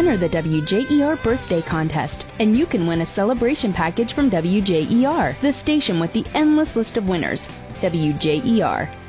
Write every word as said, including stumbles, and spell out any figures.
enter the W J E R birthday contest, and you can win a celebration package from W J E R, the station with the endless list of winners. W J E R,